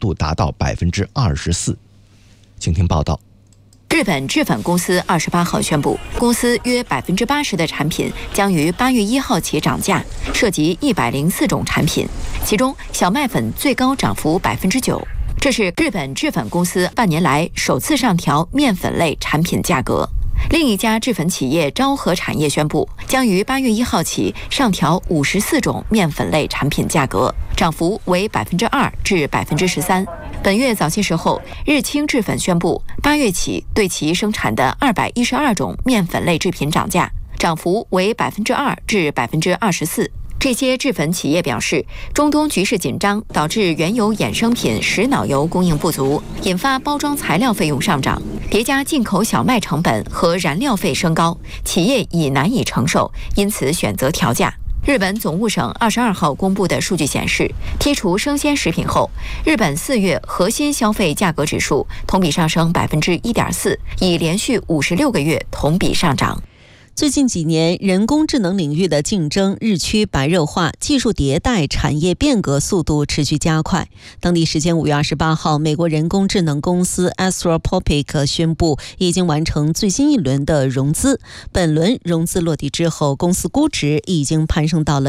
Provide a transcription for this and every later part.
度达到24%。请听报道。 日本制粉公司28号宣布，公司约80%的产品将于8月1号起涨价，涉及104种产品，其中小麦粉最高涨幅9%。这是日本制粉公司半年来首次上调面粉类产品价格。另一家制粉企业昭和产业宣布，将于8月1号起上调54种面粉类产品价格，涨幅为2%至13%。本月早些时候，日清制粉宣布8月起对其生产的212种面粉类制品涨价，涨幅为2%至24%。这些制粉企业表示，中东局势紧张导致原油衍生品石脑油供应不足，引发包装材料费用上涨，叠加进口小麦成本和燃料费升高，企业已难以承受，因此选择调价。日本总务省22号公布的数据显示，剔除生鲜食品后，日本4月核心消费价格指数同比上升1.4%，已连续56个月同比上涨。 最近几年，人工智能领域的竞争日趋白热化，技术迭代、产业变革速度持续加快。当地时间5月28号，美国人工智能公司 Anthropic 宣布已经完成最新一轮的融资。本轮融资落地之后，公司估值已经攀升到了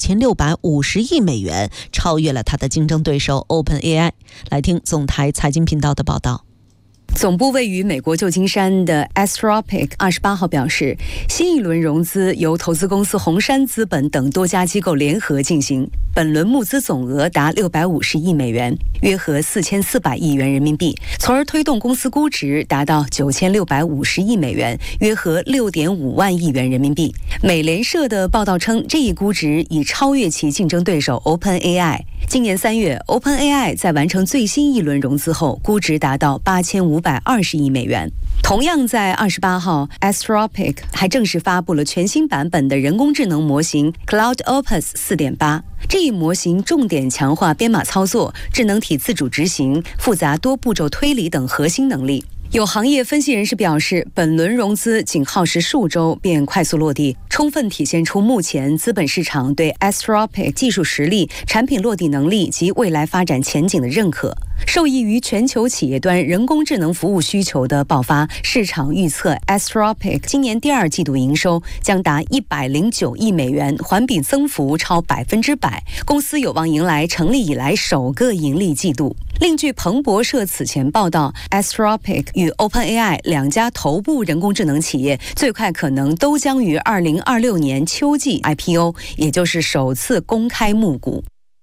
9650亿美元，超越了它的竞争对手 OpenAI。来听总台财经频道的报道。 总部位于美国旧金山的 Anthropic 28号表示，新一轮融资由投资公司红杉资本等多家机构联合进行，本轮募资总额达650亿美元，约合4400亿元人民币，从而推动公司估值达到9650亿美元，约合6.5万亿元人民币。美联社的报道称，这一估值已超越其竞争对手 OpenAI。今年3月 ，OpenAI 在完成最新一轮融资后，估值达到8520亿美元。同样在28号 ，Anthropic 还正式发布了全新版本的人工智能模型 Cloud Opus 4.8。这一模型重点强化编码操作、智能体自主执行、复杂多步骤推理等核心能力。有行业分析人士表示，本轮融资仅耗时数周便快速落地，充分体现出目前资本市场对 Anthropic 技术实力、产品落地能力及未来发展前景的认可。受益于全球企业端人工智能服务需求的爆发，市场预测 Anthropic 今年第2季度营收将达109亿美元，环比增幅超100%，公司有望迎来成立以来首个盈利季度。另据彭博社此前报道， Anthropic 与 OpenAI 两家头部人工智能企业最快可能都将于2026年秋季 IPO， 也就是首次公开募股。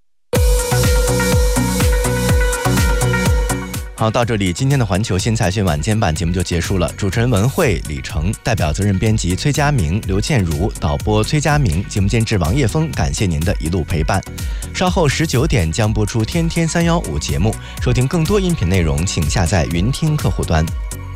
好，到这里今天的环球新财讯晚间版节目就结束了。主持人文慧、李成，代表责任编辑崔佳明、刘倩茹，导播崔佳明，节目监制王叶峰，感谢您的一路陪伴。稍后19点将播出天天315节目，收听更多音频内容请下载云听客户端。